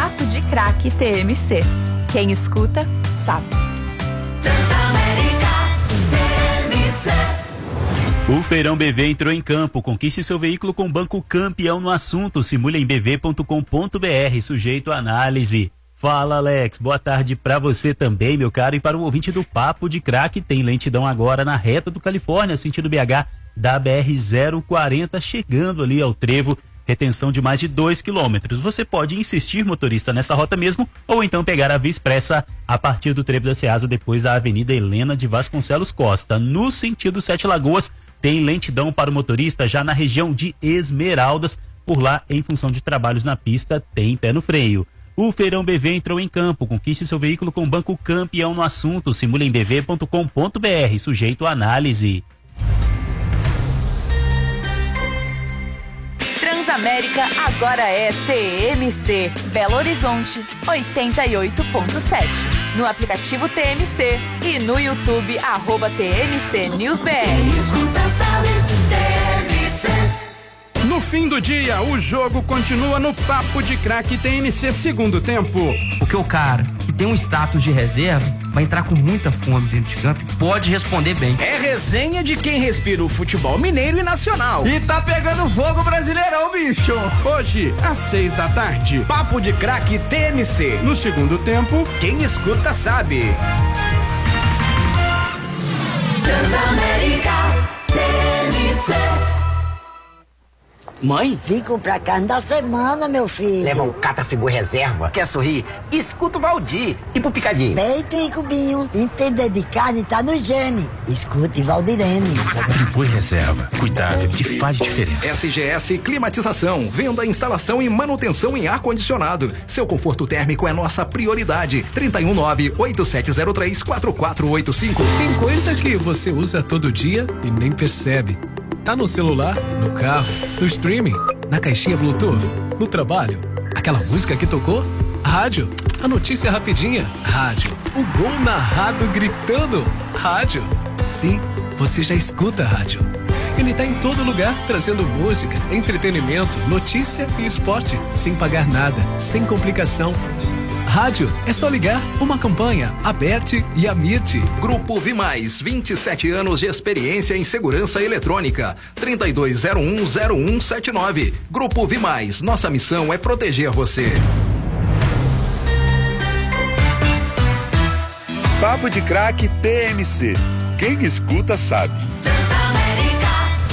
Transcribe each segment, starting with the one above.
Papo de Craque TMC. Quem escuta, sabe. Transamérica TMC. O Feirão BV entrou em campo. Conquiste seu veículo com Banco Campeão no assunto. Simule em bv.com.br, sujeito à análise. Fala, Alex. Boa tarde para você também, meu caro, e para o ouvinte do Papo de Craque. Tem lentidão agora na reta do Califórnia, sentido BH, da BR-040, chegando ali ao trevo. Retenção de mais de 2 quilômetros. Você pode insistir, motorista, nessa rota mesmo, ou então pegar a Via Expressa a partir do trevo da Ceasa, depois da Avenida Helena de Vasconcelos Costa. No sentido Sete Lagoas, tem lentidão para o motorista já na região de Esmeraldas. Por lá, em função de trabalhos na pista, tem pé no freio. O Feirão BV entrou em campo. Conquiste seu veículo com Banco Campeão no assunto. Simule em bv.com.br, sujeito à análise. Transamérica agora é TMC, Belo Horizonte 88.7. No aplicativo TMC e no YouTube @TMC News BR. Escuta, sabe, TMC. No fim do dia, o jogo continua no Papo de Craque TMC segundo tempo. Porque o cara que tem um status de reserva vai entrar com muita fome dentro de campo, pode responder bem. É resenha de quem respira o futebol mineiro e nacional. E tá pegando fogo Brasileirão, bicho! Hoje, às 6 da tarde, Papo de Craque TMC. no segundo tempo, Quem escuta sabe. Transamérica TMC. Mãe? Fico pra carne da semana, meu filho. Leva um Catrafigura reserva. Quer sorrir? Escuta o Valdir. E pro Picadinho? Peito e cubinho. Entender de carne tá no gene. Escute Valdirene. Friboi Reserva. Cuidado que faz diferença. SGS Climatização. Venda, instalação e manutenção em ar-condicionado. Seu conforto térmico é nossa prioridade. 319-8703-4485. Tem coisa que você usa todo dia e nem percebe. Tá no celular, no carro, no streaming, na caixinha Bluetooth, no trabalho. Aquela música que tocou? Rádio. A notícia rapidinha? Rádio. O gol narrado gritando? Rádio. Sim, você já escuta rádio. Ele tá em todo lugar, trazendo música, entretenimento, notícia e esporte, sem pagar nada, sem complicação. Rádio, é só ligar. Uma campanha, Aberte e Amirte. Grupo Vimais, 27 anos de experiência em segurança eletrônica. 32010179. Grupo Vimais, nossa missão é proteger você. Papo de Craque TMC. Quem escuta sabe. Transamérica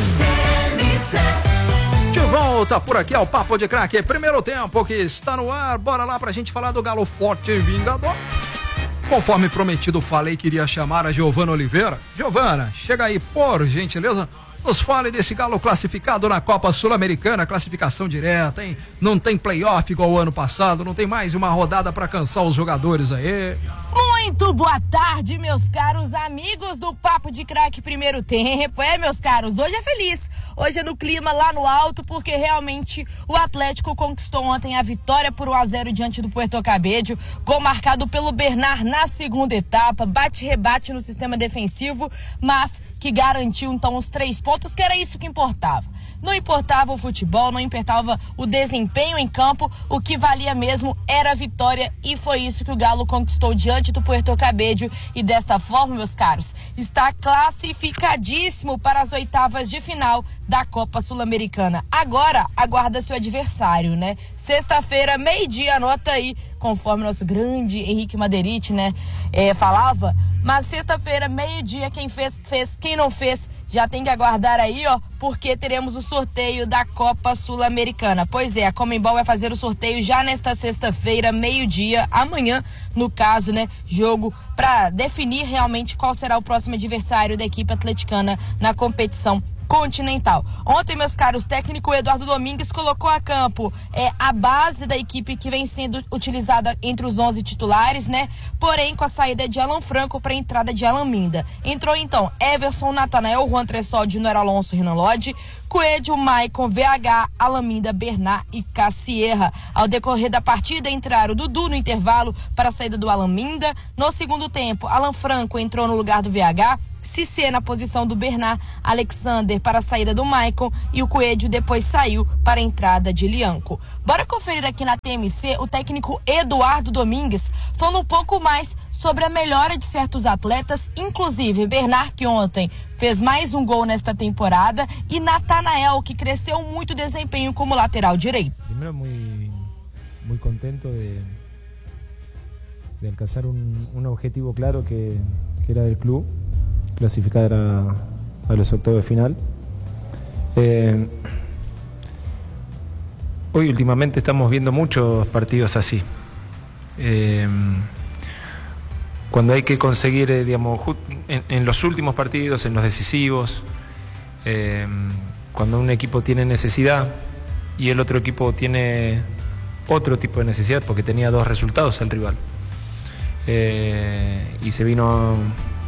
TMC. de volta por aqui ao Papo de Craque. Primeiro tempo que está no ar. Bora lá pra gente falar do Galo Forte e Vingador. Conforme prometido, falei que iria chamar a Giovana Oliveira. Giovana, chega aí, por gentileza. Nos fale desse Galo classificado na Copa Sul-Americana, classificação direta, hein? Não tem playoff igual o ano passado, não tem mais uma rodada pra cansar os jogadores aí. Muito boa tarde, meus caros amigos do Papo de Craque Primeiro Tempo. Meus caros, hoje é feliz. Hoje é no clima lá no alto, porque realmente o Atlético conquistou ontem a vitória por 1-0 diante do Puerto Cabello. Gol marcado pelo Bernard na segunda etapa, bate-rebate no sistema defensivo, mas que garantiu então os 3 pontos, que era isso que importava. Não importava o futebol, não importava o desempenho em campo, o que valia mesmo era a vitória, e foi isso que o Galo conquistou diante do Puerto Cabello, e desta forma, meus caros, está classificadíssimo para as oitavas de final da Copa Sul-Americana. Agora, aguarda seu adversário, né? Sexta-feira, meio-dia, anota aí, conforme nosso grande Henrique Maderite, né, falava, mas sexta-feira, meio-dia, quem fez, quem não fez, já tem que aguardar aí, ó, porque teremos o sorteio da Copa Sul-Americana. Pois é, a Conmebol vai fazer o sorteio já nesta sexta-feira, meio-dia, amanhã, no caso, né, jogo para definir realmente qual será o próximo adversário da equipe atleticana na competição continental. Ontem, meus caros, o técnico Eduardo Domingues colocou a campo a base da equipe que vem sendo utilizada entre os 11 titulares, né? Porém, com a saída de Alan Franco para a entrada de Alan Minda. Entrou então Everson, Natanael, Juan Tressol, Junior Alonso, Renan Lodge, Coelho, Maicon, VH, Alaminda, Bernard e Cassierra. Ao decorrer da partida, entraram o Dudu no intervalo para a saída do Alaminda. No segundo tempo, Alan Franco entrou no lugar do VH, Cissé na posição do Bernard, Alexander para a saída do Maicon e o Coelho depois saiu para a entrada de Lianco. Bora conferir aqui na TMC o técnico Eduardo Domingues falando um pouco mais sobre a melhora de certos atletas, inclusive Bernard, que ontem fez mais um gol nesta temporada, e Natanael, que cresceu muito o desempenho como lateral direito. Primero muy contento de alcanzar un objetivo claro que era del club, clasificar a los octavos de final. Hoy últimamente estamos viendo muchos partidos así. Cuando hay que conseguir, digamos, en los últimos partidos, en los decisivos, cuando un equipo tiene necesidad y el otro equipo tiene otro tipo de necesidad, porque tenía dos resultados el rival. Y se vino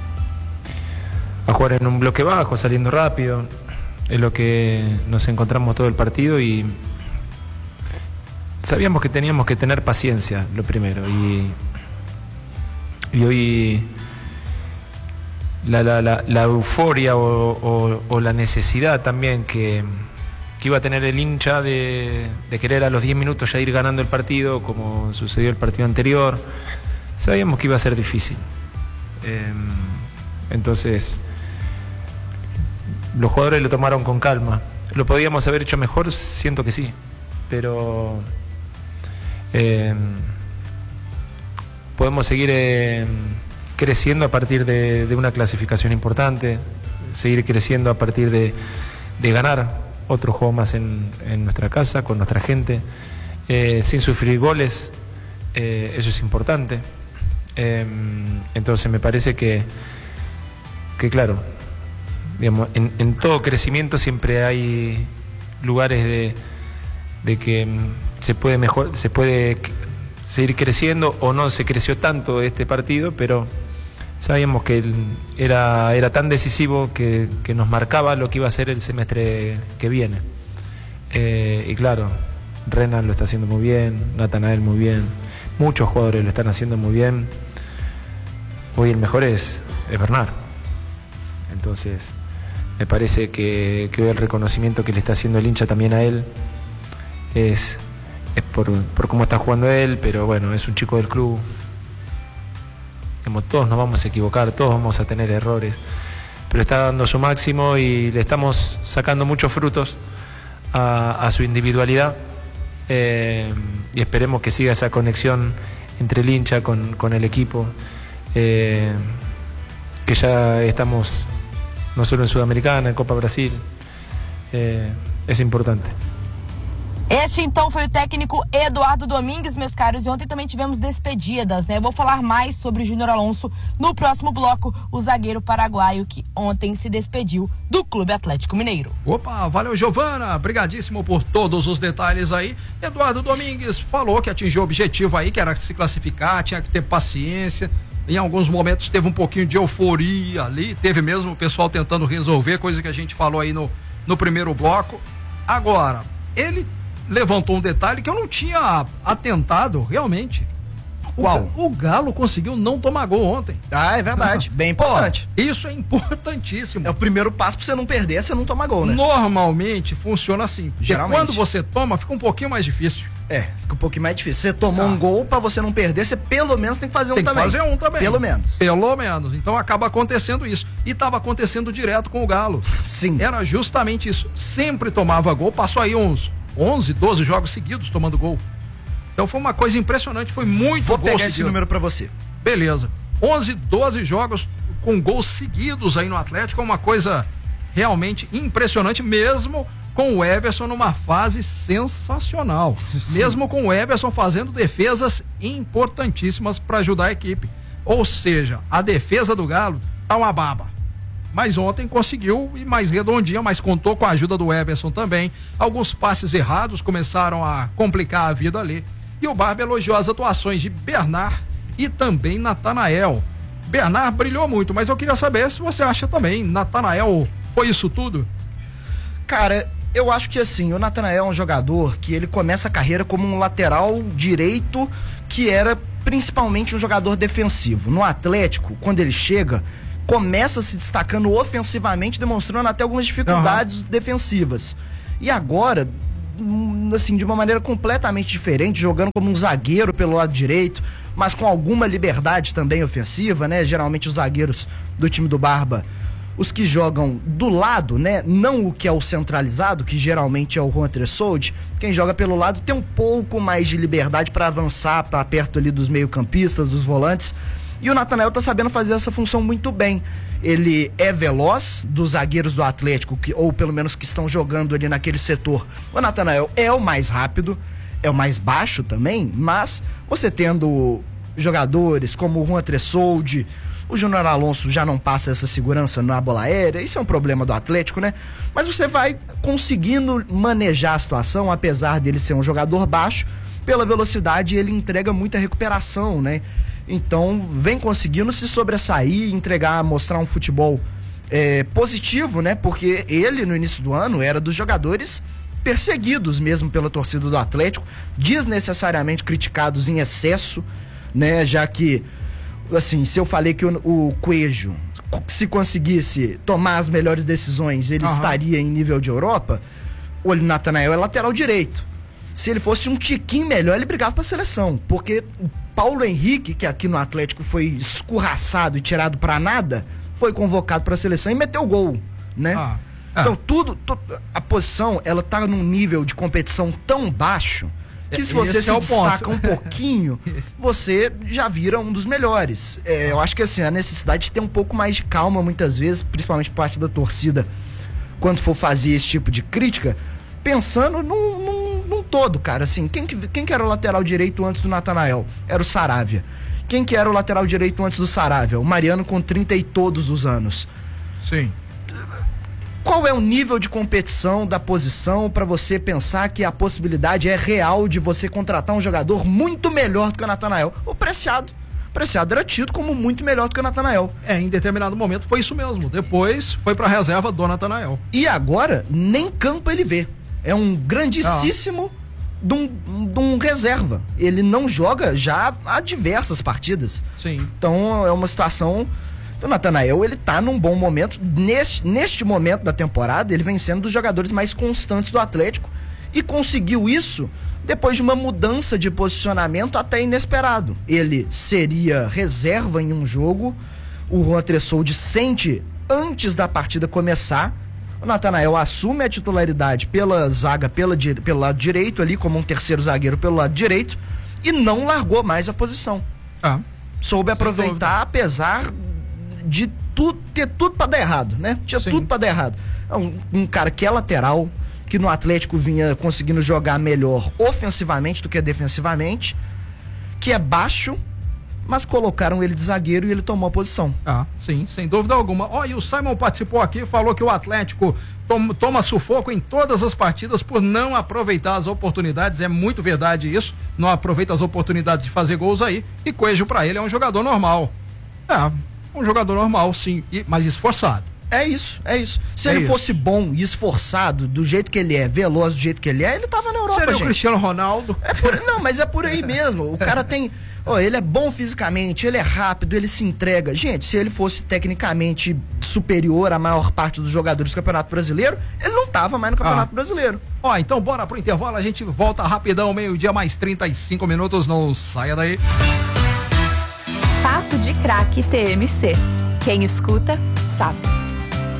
a jugar en un bloque bajo, saliendo rápido. Es lo que nos encontramos todo el partido y sabíamos que teníamos que tener paciencia, lo primero. Y hoy la euforia o la necesidad también que iba a tener el hincha de querer a los 10 minutos ya ir ganando el partido, como sucedió el partido anterior, sabíamos que iba a ser difícil. Entonces los jugadores lo tomaron con calma. ¿Lo podíamos haber hecho mejor? Siento que sí, pero podemos seguir creciendo a partir de una clasificación importante, seguir creciendo a partir de ganar otro juego más en nuestra casa, con nuestra gente, sin sufrir goles. Eso es importante. Entonces me parece que claro, digamos, en todo crecimiento siempre hay lugares de que se puede seguir creciendo, o no se creció tanto este partido, pero sabíamos que era tan decisivo que nos marcaba lo que iba a ser el semestre que viene. Y claro, Renan lo está haciendo muy bien, Natanael muy bien, muchos jugadores lo están haciendo muy bien. Hoy el mejor es Bernard. Entonces me parece que hoy el reconocimiento que le está haciendo el hincha también a él es por cómo está jugando él, pero bueno, es un chico del club. Todos nos vamos a equivocar, todos vamos a tener errores, pero está dando su máximo y le estamos sacando muchos frutos a su individualidad, y esperemos que siga esa conexión entre el hincha con el equipo, que ya estamos no solo en Sudamericana, en Copa Brasil, es importante. Este, então, foi o técnico Eduardo Domingues, meus caros, e ontem também tivemos despedidas, né? Eu vou falar mais sobre o Júnior Alonso no próximo bloco, o zagueiro paraguaio que ontem se despediu do Clube Atlético Mineiro. Opa, valeu, Giovana, brigadíssimo por todos os detalhes aí. Eduardo Domingues falou que atingiu o objetivo aí, que era se classificar, tinha que ter paciência. Em alguns momentos teve um pouquinho de euforia ali, teve mesmo o pessoal tentando resolver, coisa que a gente falou aí no primeiro bloco. Agora, ele levantou um detalhe que eu não tinha atentado realmente. Qual? O Galo conseguiu não tomar gol ontem. Ah, é verdade. Bem importante. Pô, isso é importantíssimo. É o primeiro passo pra você não perder, você não tomar gol, né? Normalmente funciona assim. Porque Geralmente. quando você toma, fica um pouquinho mais difícil. Fica um pouquinho mais difícil. Você tomou um gol, pra você não perder, você pelo menos tem que fazer um também. Tem que fazer um também. Pelo menos. Pelo menos. Então acaba acontecendo isso. E estava acontecendo direto com o Galo. Sim. Era justamente isso. Sempre tomava gol, passou aí uns 11, 12 jogos seguidos tomando gol. Então foi uma coisa impressionante, foi muito gol. Vou pegar seguido. esse número pra você. Beleza. 11, 12 jogos com gols seguidos aí no Atlético, é uma coisa realmente impressionante, mesmo com o Everson numa fase sensacional. Sim. Mesmo com o Everson fazendo defesas importantíssimas para ajudar a equipe. Ou seja, a defesa do Galo tá uma baba. Mas ontem conseguiu ir mais redondinha, mas contou com a ajuda do Everson também. Alguns passes errados começaram a complicar a vida ali. E o Barba elogiou as atuações de Bernard e também Natanael. Bernard brilhou muito, mas eu queria saber se você acha também, Natanael foi isso tudo? Cara, eu acho que assim, o Natanael é um jogador que ele começa a carreira como um lateral direito que era principalmente um jogador defensivo. No Atlético, quando ele chega, começa se destacando ofensivamente, demonstrando até algumas dificuldades defensivas. E agora, assim, de uma maneira completamente diferente, jogando como um zagueiro pelo lado direito, mas com alguma liberdade também ofensiva, né? Geralmente os zagueiros do time do Barba, os que jogam do lado, né? Não o que é o centralizado, que geralmente é o Juan Tressoldi. Quem joga pelo lado tem um pouco mais de liberdade para avançar, para perto ali dos meio-campistas, dos volantes. E o Natanael tá sabendo fazer essa função muito bem. Ele é veloz dos zagueiros do Atlético, ou pelo menos que estão jogando ali naquele setor. O Natanael é o mais rápido, é o mais baixo também, mas você tendo jogadores como o Juan Tressoldi, o Júnior Alonso já não passa essa segurança na bola aérea, isso é um problema do Atlético, né? Mas você vai conseguindo manejar a situação, apesar dele ser um jogador baixo, pela velocidade ele entrega muita recuperação, né? Então vem conseguindo se sobressair, entregar, mostrar um futebol positivo, né? Porque ele no início do ano era dos jogadores perseguidos mesmo pela torcida do Atlético, desnecessariamente criticados em excesso, né? Já que, assim, se eu falei que o Coelho, se conseguisse tomar as melhores decisões, ele estaria em nível de Europa, o Natanael é lateral direito. Se ele fosse um tiquinho melhor, ele brigava pra seleção, porque o Paulo Henrique, que aqui no Atlético foi escorraçado e tirado pra nada, foi convocado pra seleção e meteu gol, né? Então a posição, ela tá num nível de competição tão baixo que se você se destaca um pouquinho, você já vira um dos melhores. Eu acho que assim, a necessidade de ter um pouco mais de calma muitas vezes, principalmente por parte da torcida, quando for fazer esse tipo de crítica, pensando num todo, cara. Assim, quem que era o lateral direito antes do Natanael? Era o Saravia. Quem que era o lateral direito antes do Saravia? O Mariano com 30 e todos os anos. Sim. Qual é o nível de competição da posição para você pensar que a possibilidade é real de você contratar um jogador muito melhor do que o Natanael? O Preciado. O Preciado era tido como muito melhor do que o Natanael. Em determinado momento foi isso mesmo. Depois foi pra reserva do Natanael. E agora, nem campo ele vê. É um grandíssimo de um reserva. Ele não joga já há diversas partidas. Sim. Então é uma situação... O Natanael, ele tá num bom momento. Neste momento da temporada, ele vem sendo dos jogadores mais constantes do Atlético e conseguiu isso depois de uma mudança de posicionamento até inesperado. Ele seria reserva em um jogo, o Juan Tressoldi sente antes da partida começar, o Natanael assume a titularidade pela zaga, pelo lado direito ali, como um terceiro zagueiro pelo lado direito, e não largou mais a posição. Soube aproveitar, apesar de ter tudo pra dar errado, né? Tinha tudo pra dar errado. Um cara que é lateral, que no Atlético vinha conseguindo jogar melhor ofensivamente do que defensivamente, que é baixo, mas colocaram ele de zagueiro e ele tomou a posição. Sim, sem dúvida alguma. E o Simon participou aqui, falou que o Atlético toma sufoco em todas as partidas por não aproveitar as oportunidades. É muito verdade isso. Não aproveita as oportunidades de fazer gols aí. E Coelho pra ele é um jogador normal. Um jogador normal, sim, mas esforçado. É isso. Se ele fosse bom e esforçado, do jeito que ele é, veloz do jeito que ele é, ele tava na Europa, Seria gente. o Cristiano Ronaldo. Não, mas é por aí mesmo. O cara tem... ele é bom fisicamente, ele é rápido, ele se entrega. Gente, se ele fosse tecnicamente superior à maior parte dos jogadores do Campeonato Brasileiro, ele não tava mais no Campeonato Brasileiro. Então bora pro intervalo, a gente volta rapidão, meio-dia mais 35 minutos, não saia daí. Papo de Craque TMC. Quem escuta, sabe.